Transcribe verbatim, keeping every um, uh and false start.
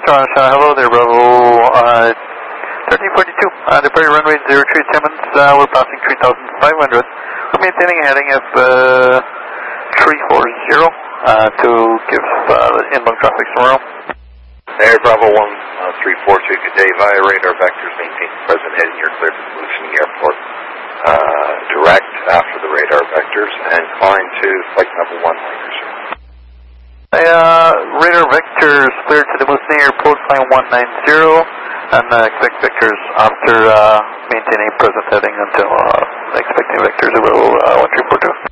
Metro, uh, hello there, Bravo uh, thirteen forty-two. Uh, departure runway zero three Timmins. Uh, we're passing three thousand five hundred. We're maintaining a heading of uh, three forty uh, to give uh, inbound traffic some room. Air Bravo one three four two, good day. Via radar vectors, maintain present heading. You're clear for Lucian Airport. Uh, direct after the radar vectors and climb to flight level one later, sir. Uh, radar vectors clear to the Lucian Airport, climb one ninety, and uh, expect vectors after uh, maintaining present heading until uh, expecting vectors will uh, one three four two.